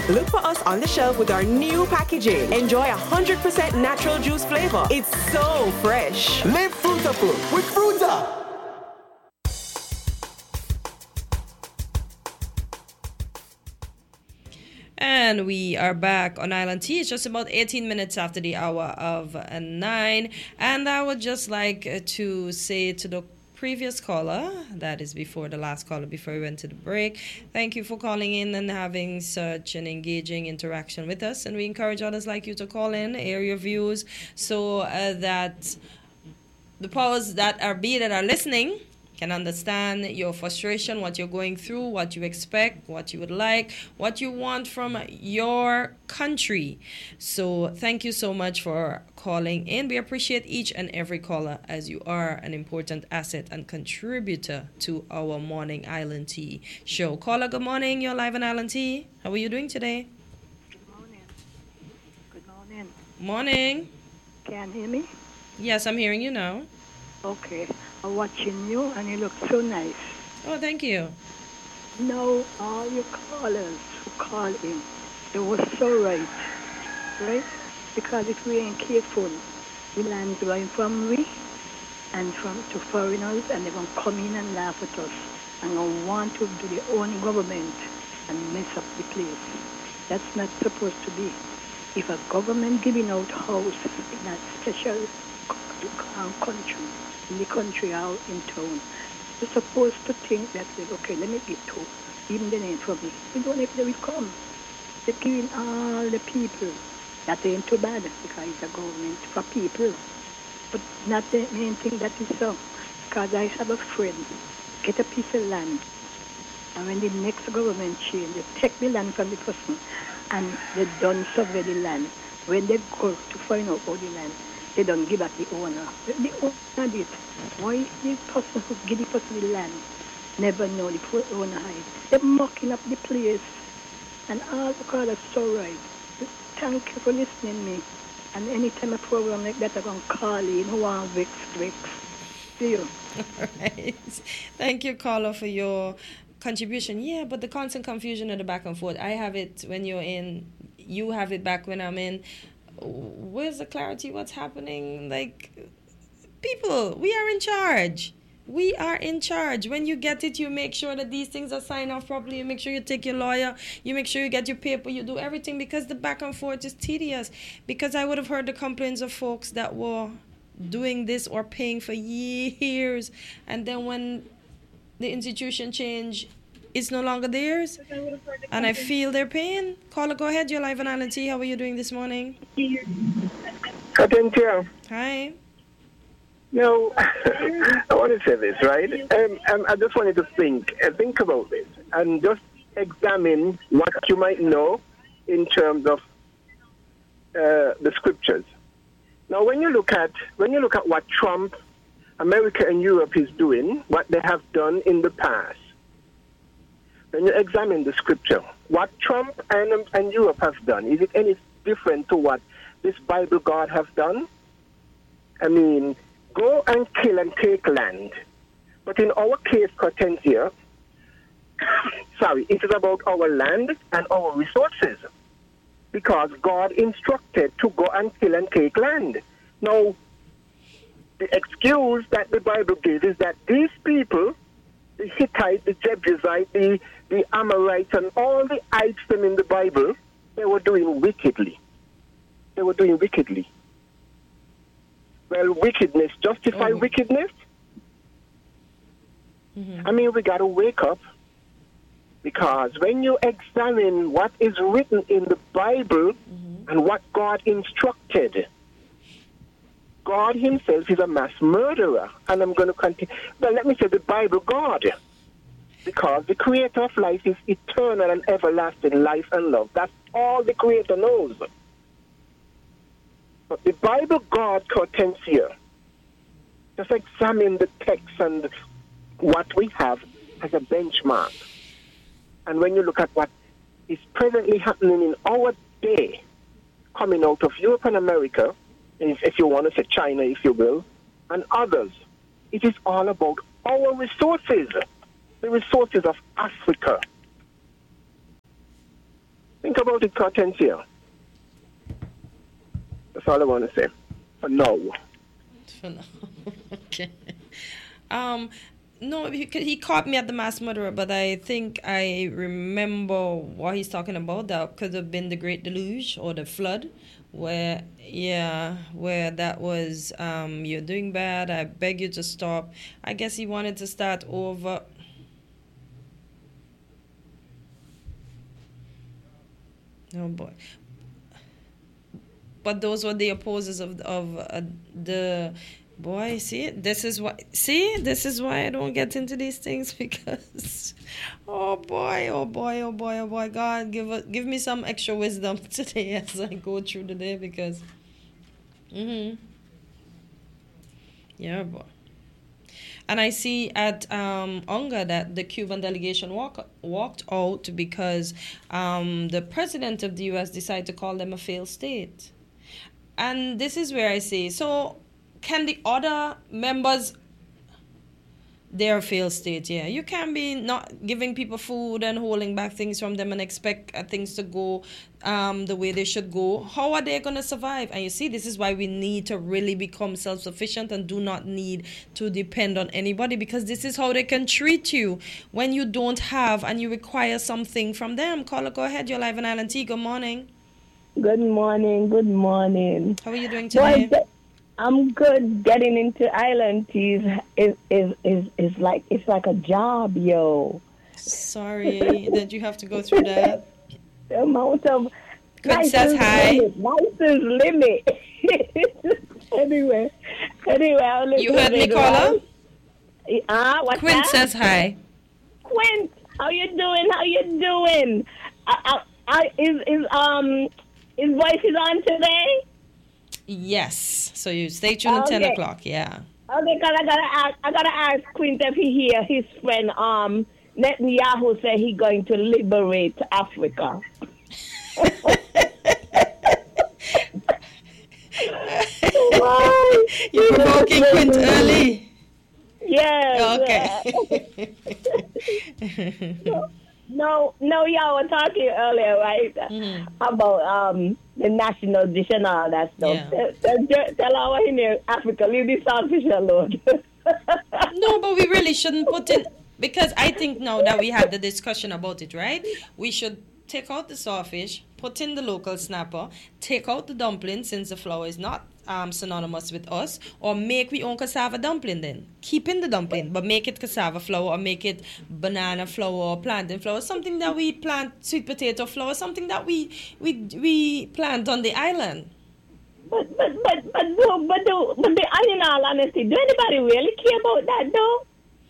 Look for us on the shelf with our new packaging. Enjoy 100% natural juice flavor. It's so fresh. Live Fruitaful with Fruita. And we are back on Island Tea. It's just about 18 minutes after the hour of 9. And I would just like to say to the previous caller, that is before the last caller, before we went to the break, thank you for calling in and having such an engaging interaction with us. And we encourage others like you to call in, air your views, so that the powers that are listening can understand your frustration, what you're going through, what you expect, what you would like, what you want from your country. So thank you so much for calling in. We appreciate each and every caller, as you are an important asset and contributor to our Morning Island Tea show. Caller, good morning. You're live on Island Tea. How are you doing today? Good morning. Good morning. Morning. Can you hear me? Yes, I'm hearing you now. Okay. I'm watching you and you look so nice. Oh, thank you. Now, all your callers who call in, they were so right. Right? Because if we ain't careful, the land's going from we and from to foreigners, and they're going to come in and laugh at us and going to want to do their own government and mess up the place. That's not supposed to be. If a government giving out houses in a special country, in the country or in town, you're supposed to think that, okay, let me give two. Even the name for me. We don't know if they will come. They're giving all the people. That ain't too bad because it's a government for people. But not the main thing that is so. Because I have a friend, get a piece of land, and when the next government change, they take the land from the person and they don't survey the land. When they go to find out about the land, they don't give back the owner. The owner did. Why the person who give the person the land never know the poor owner hide? They're mucking up the place. And all the callers so right. Thank you for listening to me. And anytime a program like that, I'm going to call in who want Vix. See you. All right. Thank you, caller, for your contribution. Yeah, but the constant confusion and the back and forth, I have it when you're in, you have it back when I'm in. Where's the clarity? What's happening? Like, people, we are in charge. We are in charge. When you get it, you make sure that these things are signed off properly. You make sure you take your lawyer. You make sure you get your paper. You do everything, because the back and forth is tedious. Because I would have heard the complaints of folks that were doing this or paying for years. And then when the institution change, it's no longer theirs. And I feel their pain. Caller, go ahead. You're live on Island Tea. How are you doing this morning? Katentia. Hi. No, I want to say this, right? I just wanted to think about this and just examine what you might know in terms of the scriptures. Now, when you look at what Trump, America, and Europe is doing, what they have done in the past, when you examine the scripture, what Trump and Europe have done, is it any different to what this Bible God has done? I mean, go and kill and take land. But in our case, Hortensia, it is about our land and our resources. Because God instructed to go and kill and take land. Now, the excuse that the Bible gives is that these people, the Hittites, the Jebusites, the Amorites, and all the ites in the Bible, they were doing wickedly. Well, wickedness justify wickedness? Mm-hmm. I mean, we got to wake up, because when you examine what is written in the Bible and what God instructed, God himself is a mass murderer. And I'm going to continue. Well, let me say the Bible God, because the creator of life is eternal and everlasting life and love. That's all the creator knows. But the Bible God contends here. Just examine the text and what we have as a benchmark. And when you look at what is presently happening in our day, coming out of Europe and America, if you want to say China, if you will, and others, it is all about our resources, the resources of Africa. think about it, Hortensia. That's all I want to say. For now. Okay. No, he caught me at the mass murderer, but I think I remember what he's talking about. That could have been the Great Deluge or the flood, where that was, you're doing bad, I beg you to stop. I guess he wanted to start over. Oh boy. But those were the opposers of the boy. This is why I don't get into these things, because oh boy, God, give me some extra wisdom today as I go through the day, because yeah, boy. And I see at UNGA that the Cuban delegation walked out because the president of the U.S. decided to call them a failed state. And this is where I say, so can the other members, they're a failed state, yeah. You can't be not giving people food and holding back things from them and expect things to go the way they should go. How are they going to survive? And you see, this is why we need to really become self-sufficient and do not need to depend on anybody, because this is how they can treat you when you don't have and you require something from them. Caller, go ahead. You're live on Island Tea. Good morning. Good morning. How are you doing today? Boy, I'm good. Getting into Island Teas is like, it's like a job, yo. Sorry that you have to go through that. The amount of Princess High. License limit. Anyway, I'll listen. You heard me, caller? What's Princess High. Quint, how you doing? His voice is on today? Yes. So you stay tuned at 10 o'clock, yeah. Okay, because I gotta ask Quint if he hear his friend Netanyahu say he going to liberate Africa. You're provoking Quint early. Yeah. Okay. No, y'all were talking earlier, right? About the national dish and all that stuff. Yeah. Tell our in Africa, leave the selfish alone. No, but we really shouldn't put in, because I think now that we had the discussion about it, right? We should take out the sawfish, put in the local snapper, take out the dumpling since the flour is not synonymous with us, or make we own cassava dumpling then. Keep in the dumpling, but make it cassava flour, or make it banana flour or plantain flour, something that we plant, sweet potato flour, something that we plant on the island. But in all honesty, do anybody really care about that though?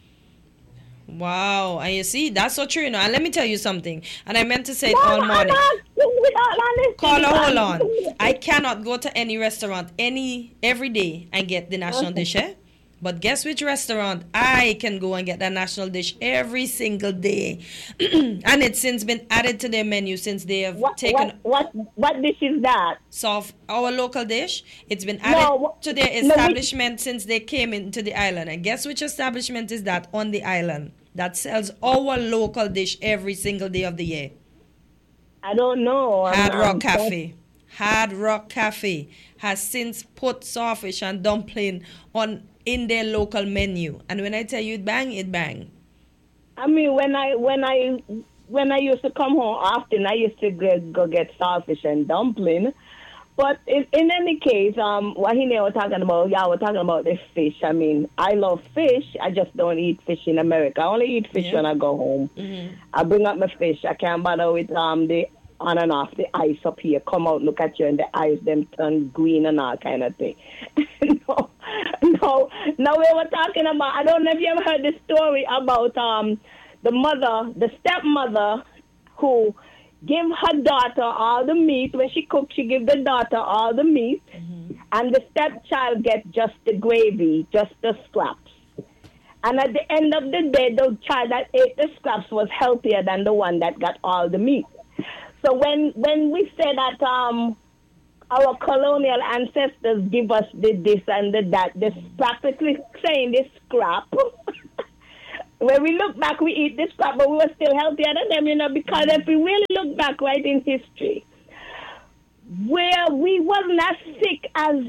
Wow, and you see, that's so true, And let me tell you something, and I meant to say it all morning. Caller, hold on. I cannot go to any restaurant every day and get the national dish, eh? But guess which restaurant I can go and get that national dish every single day, and it's since been added to their menu since they have taken. What dish is that? Our local dish. It's been added to their establishment since they came into the island, and guess which establishment is that on the island that sells our local dish every single day of the year? I don't know. Hard Rock Cafe. Hard Rock Cafe has since put sawfish and dumpling in their local menu, and when I tell you it bang. I mean, when I used to come home often, I used to go get sawfish and dumpling. But in any case, what y'all were talking about the fish. I mean, I love fish. I just don't eat fish in America. I only eat fish when I go home. Mm-hmm. I bring up my fish. I can't bother with the on and off the ice up here. Come out, look at you, and the eyes them turn green and all kind of thing. No. Now we were talking about, I don't know if you ever heard the story about the stepmother who give her daughter all the meat. When she cooks, she give the daughter all the meat, and the stepchild gets just the gravy, just the scraps. And at the end of the day, the child that ate the scraps was healthier than the one that got all the meat. So when we say that our colonial ancestors give us the this and the that, they're practically saying this scrap when we look back, we eat this crap, but we were still healthier than them, because if we really look back right in history, where we wasn't as sick as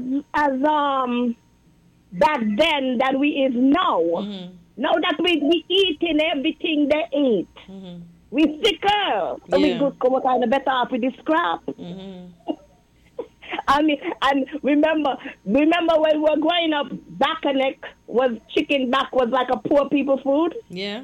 back then that we is now. Mm-hmm. Now that we eating everything they eat. Mm-hmm. We sicker. So we could come kind of better off with this crap. Mm-hmm. I mean, and remember when we were growing up, chicken back was like a poor people food. Yeah.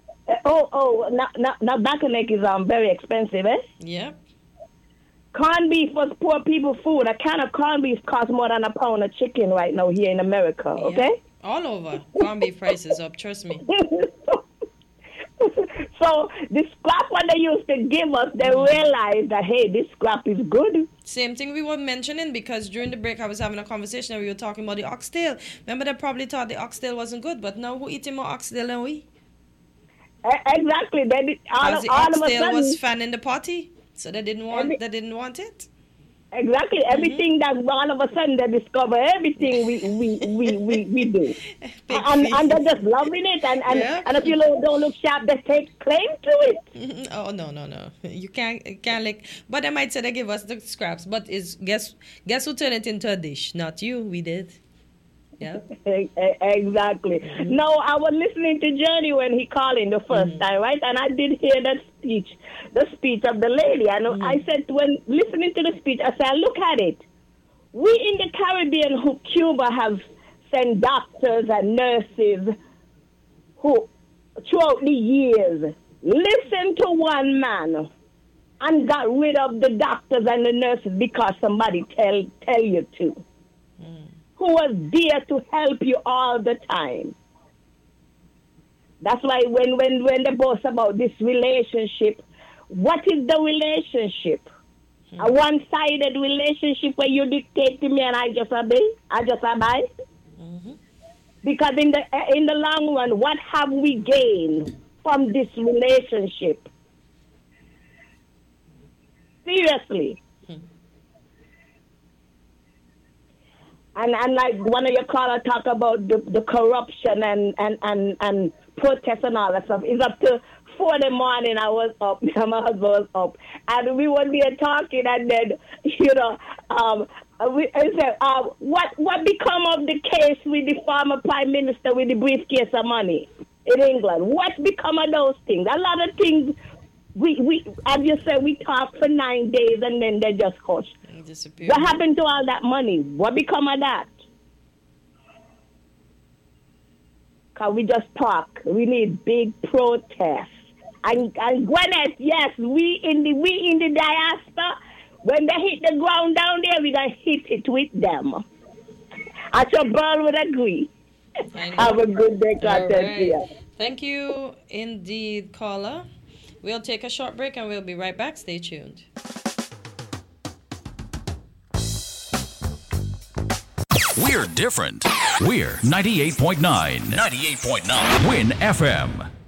Now back is very expensive, eh? Yeah. Corned beef was poor people food. A can of corned beef costs more than a pound of chicken right now here in America, okay? All over. Corned beef prices up, trust me. So the scrap what they used to give us, they realized that, hey, this scrap is good. Same thing we were mentioning, because during the break I was having a conversation and we were talking about the oxtail. Remember, they probably thought the oxtail wasn't good, but now who eating more oxtail than we? Exactly. The oxtail was fanning the party, so they didn't want it. Exactly. Everything that all of a sudden they discover everything we do. And they're just loving it. And if you don't look sharp, they take claim to it. Oh, no. You can't like, but they might say they give us the scraps, but guess who turned it into a dish? Not you, we did. Yeah. Exactly. No, I was listening to Journey when he called in the first time, right? And I did hear the speech of the lady. I said, when listening to the speech, I said, look at it. We in the Caribbean, Cuba have sent doctors and nurses who, throughout the years, listened to one man and got rid of the doctors and the nurses because somebody tell you to. Who was there to help you all the time. That's why when they boast about this relationship, what is the relationship? A one-sided relationship where you dictate to me and I just obey? Mm-hmm. Because in the long run, what have we gained from this relationship? Seriously. And like one of your callers talk about the corruption and protests and all that stuff. It's up to 4 in the morning I was up, my husband was up. And we were there talking, and then, we said, what become of the case with the former prime minister with the briefcase of money in England? What become of those things? A lot of things, we as you said, we talk for 9 days and then they just hush. What happened to all that money? What become of that? Because we just talk. We need big protests. And Gwyneth, yes, we in the diaspora, when they hit the ground down there, we're going to hit it with them. I sure Burl would agree. Have a good day, right. Thank you indeed, caller. We'll take a short break and we'll be right back. Stay tuned. We're different. We're 98.9. 98.9. Win FM.